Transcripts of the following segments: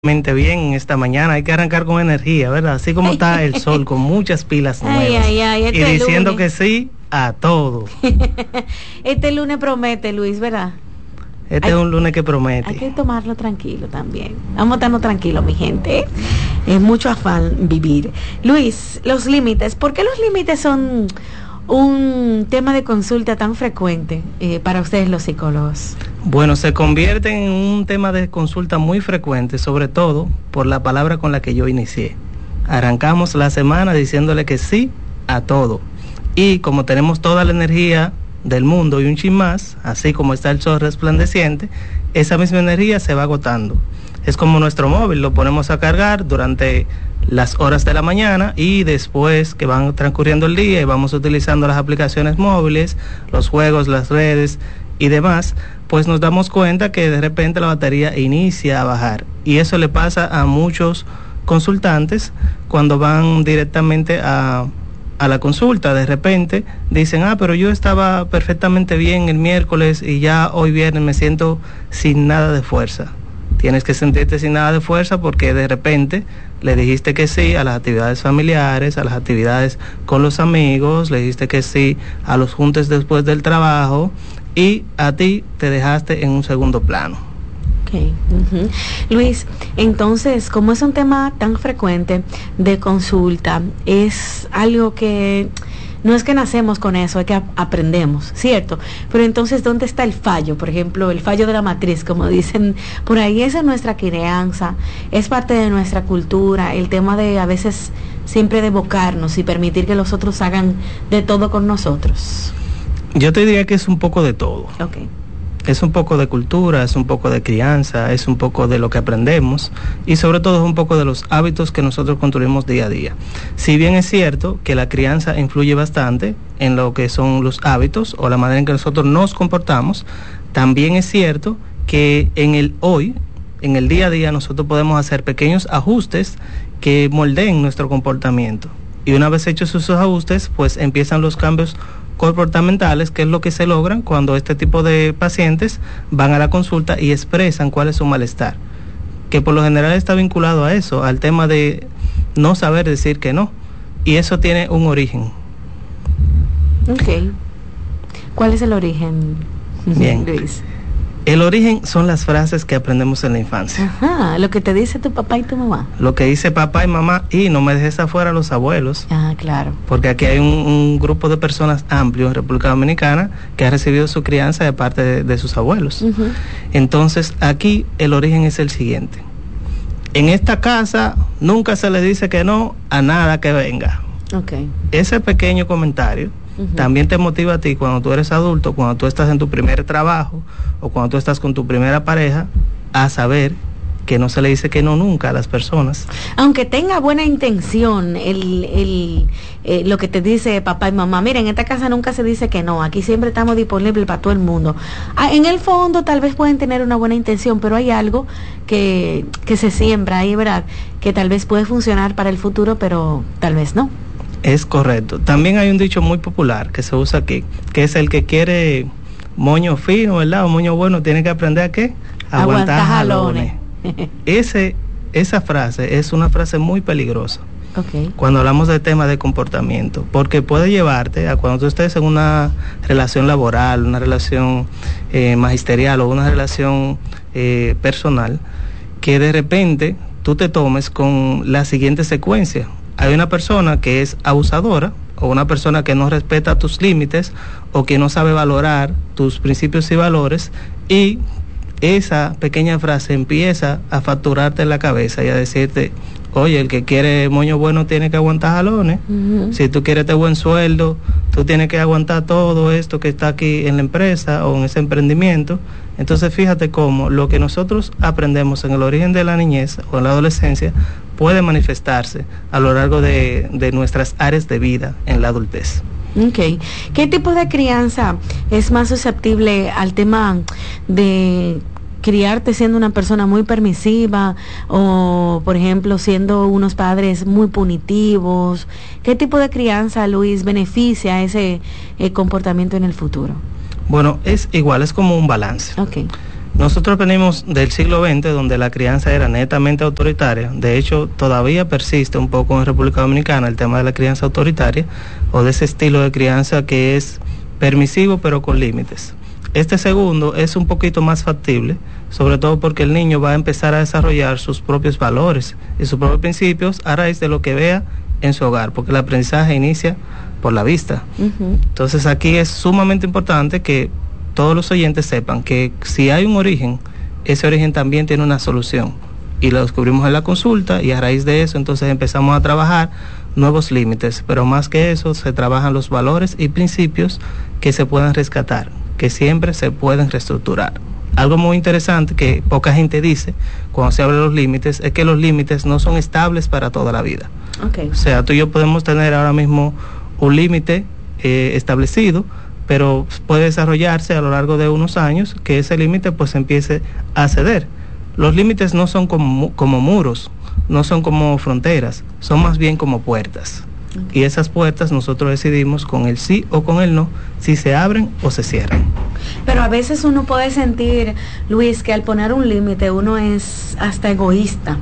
Bien esta mañana, hay que arrancar con energía, ¿verdad? Así como está el sol, con muchas pilas nuevas. Y diciendo lunes. Que sí a todo. Este lunes promete, Luis, ¿verdad? Es un lunes que promete. Hay que tomarlo tranquilo también. Vamos a estarnos tranquilos, mi gente. Es mucho afán vivir. Luis, los límites. ¿Por qué los límites son un tema de consulta tan frecuente para ustedes los psicólogos? Bueno, se convierte en un tema de consulta muy frecuente, sobre todo por la palabra con la que yo inicié. Arrancamos la semana diciéndole que sí a todo. Y como tenemos toda la energía del mundo y un chin más, así como está el sol resplandeciente, esa misma energía se va agotando. Es como nuestro móvil, lo ponemos a cargar durante las horas de la mañana y después que van transcurriendo el día y vamos utilizando las aplicaciones móviles, los juegos, las redes y demás, pues nos damos cuenta que de repente la batería inicia a bajar. Y eso le pasa a muchos consultantes cuando van directamente a la consulta. De repente dicen, pero yo estaba perfectamente bien el miércoles y ya hoy viernes me siento sin nada de fuerza. Tienes que sentirte sin nada de fuerza porque de repente le dijiste que sí a las actividades familiares, a las actividades con los amigos, le dijiste que sí a los juntes después del trabajo y a ti te dejaste en un segundo plano. Okay. Uh-huh. Luis, entonces, como es un tema tan frecuente de consulta, es algo que no es que nacemos con eso, es que aprendemos, ¿cierto? Pero entonces, ¿dónde está el fallo? Por ejemplo, el fallo de la matriz, como dicen por ahí, esa es nuestra crianza, es parte de nuestra cultura, el tema de a veces siempre de evocarnos y permitir que los otros hagan de todo con nosotros. Yo te diría que es un poco de todo. Okay. Es un poco de cultura, es un poco de crianza, es un poco de lo que aprendemos y sobre todo es un poco de los hábitos que nosotros construimos día a día. Si bien es cierto que la crianza influye bastante en lo que son los hábitos o la manera en que nosotros nos comportamos, también es cierto que en el hoy, en el día a día, nosotros podemos hacer pequeños ajustes que moldeen nuestro comportamiento. Y una vez hechos esos ajustes, pues empiezan los cambios comportamentales, que es lo que se logran cuando este tipo de pacientes van a la consulta y expresan cuál es su malestar, que por lo general está vinculado a eso, al tema de no saber decir que no, y eso tiene un origen. Okay. ¿Cuál es el origen, Bien. Luis? El origen son las frases que aprendemos en la infancia. Ajá, lo que te dice tu papá y tu mamá. Lo que dice papá y mamá, y no me dejes afuera los abuelos. Claro. Porque aquí hay un grupo de personas amplio en República Dominicana que ha recibido su crianza de parte de sus abuelos. Uh-huh. Entonces, aquí el origen es el siguiente. En esta casa nunca se le dice que no a nada que venga. Okay. Ese pequeño comentario también te motiva a ti cuando tú eres adulto, cuando tú estás en tu primer trabajo o cuando tú estás con tu primera pareja, a saber que no se le dice que no nunca a las personas. Aunque tenga buena intención lo que te dice papá y mamá, mira, en esta casa nunca se dice que no, aquí siempre estamos disponibles para todo el mundo. En el fondo tal vez pueden tener una buena intención, pero hay algo que se siembra ahí, ¿verdad? Que tal vez puede funcionar para el futuro, pero tal vez no. Es correcto. También hay un dicho muy popular que se usa aquí, que es el que quiere moño fino, ¿verdad? O moño bueno, tiene que aprender a ¿qué? Aguantar jalones. Esa frase es una frase muy peligrosa. Okay. Cuando hablamos de temas de comportamiento, porque puede llevarte a cuando tú estés en una relación laboral, una relación magisterial o una relación personal, que de repente tú te tomes con la siguiente secuencia. Hay una persona que es abusadora o una persona que no respeta tus límites o que no sabe valorar tus principios y valores, y esa pequeña frase empieza a facturarte en la cabeza y a decirte, oye, el que quiere moño bueno tiene que aguantar jalones. Uh-huh. Si tú quieres este buen sueldo, tú tienes que aguantar todo esto que está aquí en la empresa o en ese emprendimiento. Entonces fíjate cómo lo que nosotros aprendemos en el origen de la niñez o en la adolescencia puede manifestarse a lo largo de nuestras áreas de vida en la adultez. Okay. ¿Qué tipo de crianza es más susceptible al tema de criarte siendo una persona muy permisiva o, por ejemplo, siendo unos padres muy punitivos? ¿Qué tipo de crianza, Luis, beneficia ese comportamiento en el futuro? Bueno, es igual, es como un balance. Okay. Nosotros venimos del siglo XX, donde la crianza era netamente autoritaria. De hecho, todavía persiste un poco en República Dominicana el tema de la crianza autoritaria, o de ese estilo de crianza que es permisivo pero con límites. Este segundo es un poquito más factible, sobre todo porque el niño va a empezar a desarrollar sus propios valores y sus propios principios a raíz de lo que vea en su hogar, porque el aprendizaje inicia por la vista. Entonces aquí es sumamente importante que todos los oyentes sepan que si hay un origen, ese origen también tiene una solución, y lo descubrimos en la consulta, y a raíz de eso entonces empezamos a trabajar nuevos límites, pero más que eso se trabajan los valores y principios que se puedan rescatar, que siempre se pueden reestructurar. Algo muy interesante que poca gente dice cuando se habla de los límites es que los límites no son estables para toda la vida. O sea, tú y yo podemos tener ahora mismo un límite establecido, pero puede desarrollarse a lo largo de unos años que ese límite pues empiece a ceder. Los límites no son como muros, no son como fronteras, son más bien como puertas. Y esas puertas nosotros decidimos con el sí o con el no, si se abren o se cierran. Pero a veces uno puede sentir, Luis, que al poner un límite uno es hasta egoísta,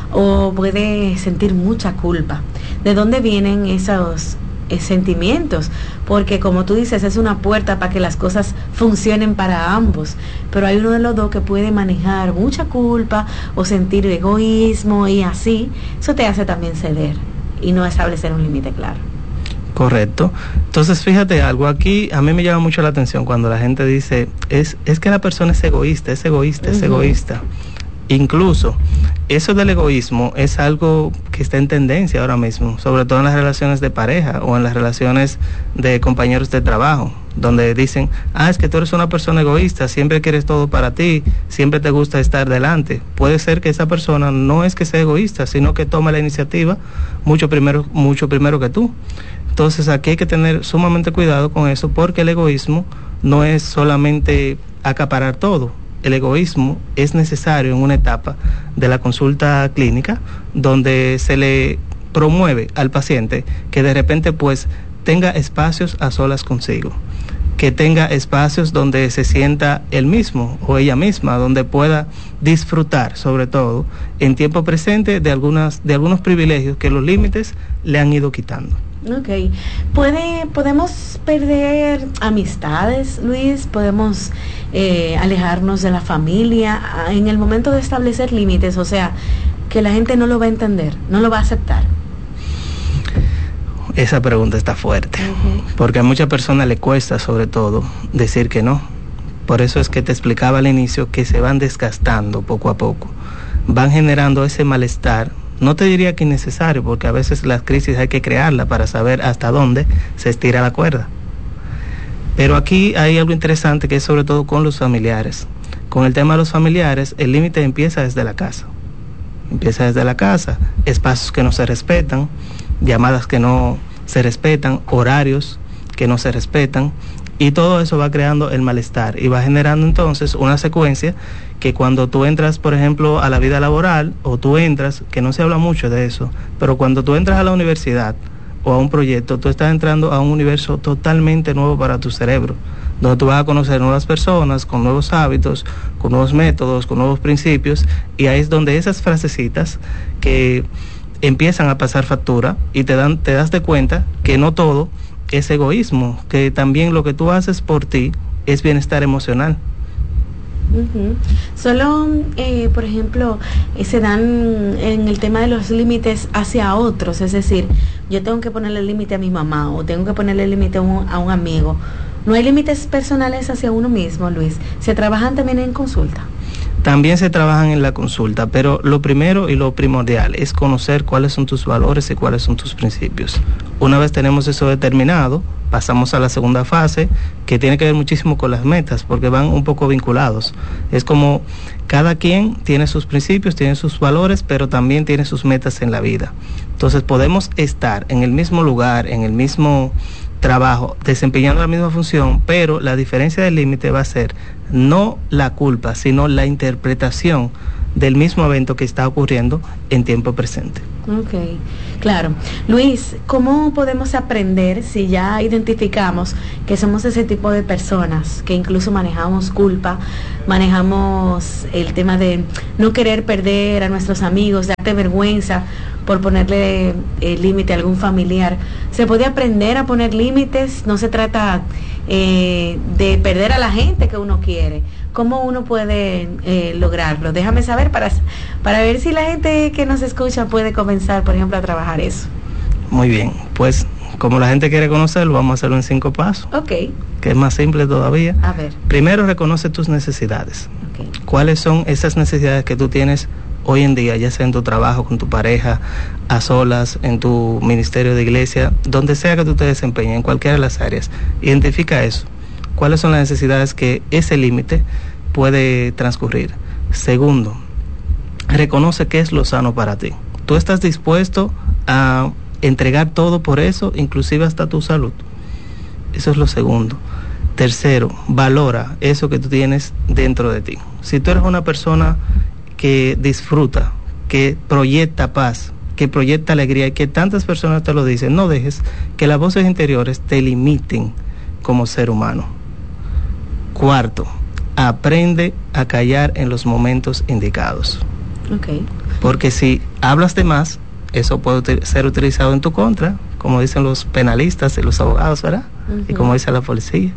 o puede sentir mucha culpa. ¿De dónde vienen esos sentimientos? Porque como tú dices, es una puerta para que las cosas funcionen para ambos, pero hay uno de los dos que puede manejar mucha culpa o sentir egoísmo, y así eso te hace también ceder y no establecer un límite claro. Correcto. Entonces fíjate algo, aquí a mí me llama mucho la atención cuando la gente dice es que la persona es egoísta, es egoísta. Incluso eso del egoísmo es algo que está en tendencia ahora mismo, sobre todo en las relaciones de pareja o en las relaciones de compañeros de trabajo, donde dicen, es que tú eres una persona egoísta, siempre quieres todo para ti, siempre te gusta estar delante. Puede ser que esa persona no es que sea egoísta, sino que toma la iniciativa mucho primero que tú. Entonces aquí hay que tener sumamente cuidado con eso, porque el egoísmo no es solamente acaparar todo. El egoísmo es necesario en una etapa de la consulta clínica donde se le promueve al paciente que de repente pues tenga espacios a solas consigo, que tenga espacios donde se sienta él mismo o ella misma, donde pueda disfrutar sobre todo en tiempo presente de algunos privilegios que los límites le han ido quitando. ¿Podemos perder amistades, Luis? ¿Podemos alejarnos de la familia en el momento de establecer límites? O sea, que la gente no lo va a entender, no lo va a aceptar. Esa pregunta está fuerte, porque a muchas personas le cuesta sobre todo decir que no. Por eso es que te explicaba al inicio que se van desgastando poco a poco, van generando ese malestar. No te diría que innecesario, porque a veces las crisis hay que crearla para saber hasta dónde se estira la cuerda. Pero aquí hay algo interesante que es sobre todo con los familiares. Con el tema de los familiares, el límite empieza desde la casa. Espacios que no se respetan, llamadas que no se respetan, horarios que no se respetan, y todo eso va creando el malestar y va generando entonces una secuencia que cuando tú entras, por ejemplo, a la vida laboral, o tú entras, que no se habla mucho de eso, pero cuando tú entras a la universidad o a un proyecto, tú estás entrando a un universo totalmente nuevo para tu cerebro, donde tú vas a conocer nuevas personas, con nuevos hábitos, con nuevos métodos, con nuevos principios, y ahí es donde esas frasecitas que empiezan a pasar factura y te das de cuenta que no todo es egoísmo, que también lo que tú haces por ti es bienestar emocional. Solo, por ejemplo, se dan en el tema de los límites hacia otros, es decir, yo tengo que ponerle límite a mi mamá o tengo que ponerle límite a un amigo. ¿No hay límites personales hacia uno mismo, Luis? ¿Se trabajan también en consulta? También se trabajan en la consulta, pero lo primero y lo primordial es conocer cuáles son tus valores y cuáles son tus principios. Una vez tenemos eso determinado, pasamos a la segunda fase, que tiene que ver muchísimo con las metas, porque van un poco vinculados. Es como cada quien tiene sus principios, tiene sus valores, pero también tiene sus metas en la vida. Entonces podemos estar en el mismo lugar, en el mismo trabajo, desempeñando la misma función, pero la diferencia del límite va a ser no la culpa, sino la interpretación del mismo evento que está ocurriendo en tiempo presente. Ok, claro. Luis, ¿cómo podemos aprender si ya identificamos que somos ese tipo de personas que incluso manejamos culpa, manejamos el tema de no querer perder a nuestros amigos, darte vergüenza por ponerle límite a algún familiar? ¿Se puede aprender a poner límites? No se trata de perder a la gente que uno quiere. ¿Cómo uno puede lograrlo? Déjame saber para ver si la gente que nos escucha puede comenzar, por ejemplo, a trabajar eso. Muy bien, pues como la gente quiere conocerlo, vamos a hacerlo en 5 pasos. Ok. Que es más simple todavía. A ver. Primero, reconoce tus necesidades. Okay. ¿Cuáles son esas necesidades que tú tienes hoy en día, ya sea en tu trabajo, con tu pareja, a solas, en tu ministerio de iglesia, donde sea que tú te desempeñes, en cualquiera de las áreas? Identifica eso. ¿Cuáles son las necesidades que ese límite puede transcurrir? Segundo, reconoce qué es lo sano para ti. ¿Tú estás dispuesto a entregar todo por eso, inclusive hasta tu salud? Eso es lo segundo. Tercero, valora eso que tú tienes dentro de ti. Si tú eres una persona que disfruta, que proyecta paz, que proyecta alegría y que tantas personas te lo dicen, no dejes que las voces interiores te limiten como ser humano. Cuarto, aprende a callar en los momentos indicados. Okay. Porque si hablas de más, eso puede ser utilizado en tu contra, como dicen los penalistas y los abogados, ¿verdad? Uh-huh. Y como dice la policía.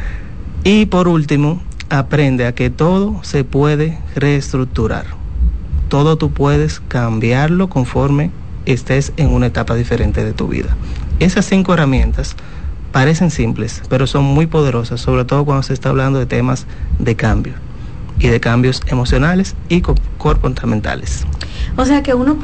Y por último, aprende a que todo se puede reestructurar. Todo tú puedes cambiarlo conforme estés en una etapa diferente de tu vida. Esas 5 herramientas parecen simples, pero son muy poderosas, sobre todo cuando se está hablando de temas de cambio y de cambios emocionales y comportamentales. O sea que uno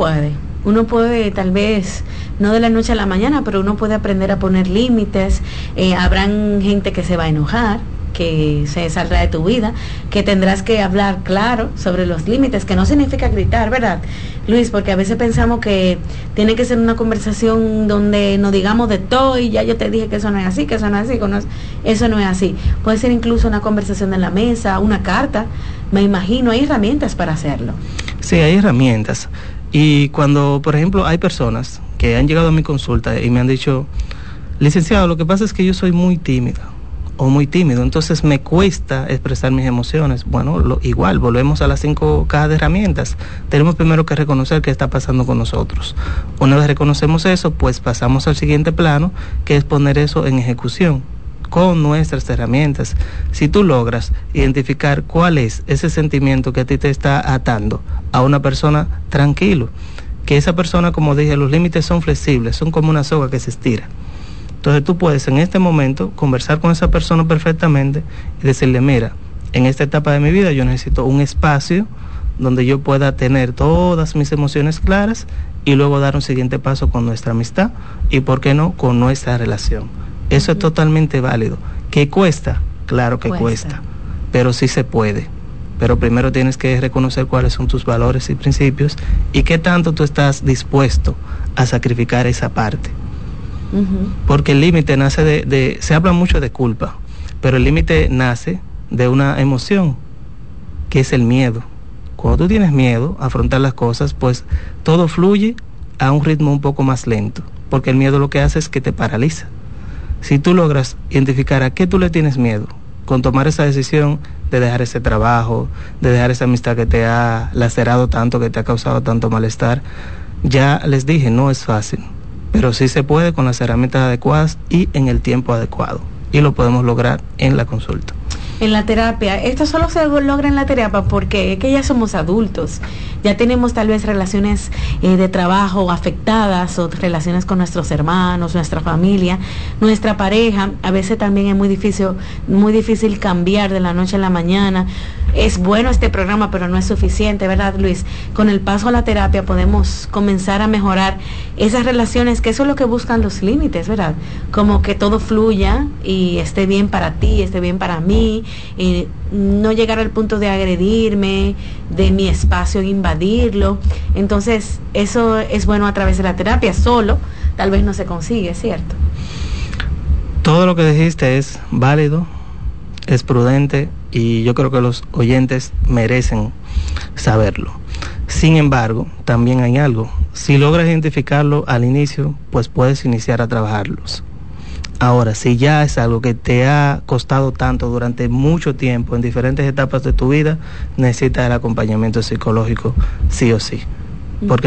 puede tal vez, no de la noche a la mañana, pero uno puede aprender a poner límites. Habrán gente que se va a enojar, que se saldrá de tu vida, que tendrás que hablar claro sobre los límites, que no significa gritar, ¿verdad, Luis? Porque a veces pensamos que tiene que ser una conversación donde nos digamos de todo y ya yo te dije que eso no es así, que eso no es así, eso no es así. Puede ser incluso una conversación en la mesa, una carta, me imagino, hay herramientas para hacerlo. Sí, hay herramientas. Y cuando, por ejemplo, hay personas que han llegado a mi consulta y me han dicho, licenciado, lo que pasa es que yo soy muy tímida o muy tímido, entonces me cuesta expresar mis emociones. Bueno, igual, volvemos a las 5 cajas de herramientas. Tenemos primero que reconocer qué está pasando con nosotros. Una vez reconocemos eso, pues pasamos al siguiente plano, que es poner eso en ejecución con nuestras herramientas. Si tú logras identificar cuál es ese sentimiento que a ti te está atando a una persona, tranquilo, que esa persona, como dije, los límites son flexibles, son como una soga que se estira. Entonces tú puedes en este momento conversar con esa persona perfectamente y decirle, mira, en esta etapa de mi vida yo necesito un espacio donde yo pueda tener todas mis emociones claras y luego dar un siguiente paso con nuestra amistad y, ¿por qué no?, con nuestra relación. Eso es totalmente válido. ¿Qué cuesta? Claro que cuesta, pero sí se puede. Pero primero tienes que reconocer cuáles son tus valores y principios y qué tanto tú estás dispuesto a sacrificar esa parte. Uh-huh. Porque el límite nace se habla mucho de culpa, pero el límite nace de una emoción, que es el miedo. Cuando tú tienes miedo a afrontar las cosas, pues todo fluye a un ritmo un poco más lento, porque el miedo lo que hace es que te paraliza. Si tú logras identificar a qué tú le tienes miedo, con tomar esa decisión de dejar ese trabajo, de dejar esa amistad que te ha lacerado tanto, que te ha causado tanto malestar, ya les dije, no es fácil, pero sí se puede con las herramientas adecuadas y en el tiempo adecuado, y lo podemos lograr en la consulta. En la terapia, esto solo se logra en la terapia porque es que ya somos adultos, ya tenemos tal vez relaciones de trabajo afectadas o relaciones con nuestros hermanos, nuestra familia, nuestra pareja. A veces también es muy difícil cambiar de la noche a la mañana. Es bueno este programa, pero no es suficiente, ¿verdad, Luis? Con el paso a la terapia podemos comenzar a mejorar esas relaciones, que eso es lo que buscan los límites, ¿verdad? Como que todo fluya y esté bien para ti, esté bien para mí, no llegar al punto de agredirme, de mi espacio invadirlo. Entonces, eso es bueno a través de la terapia, solo tal vez no se consigue, ¿cierto? Todo lo que dijiste es válido, es prudente, y yo creo que los oyentes merecen saberlo. Sin embargo, también hay algo. Si logras identificarlo al inicio, pues puedes iniciar a trabajarlos. Ahora, si ya es algo que te ha costado tanto durante mucho tiempo en diferentes etapas de tu vida, necesitas el acompañamiento psicológico sí o sí. Porque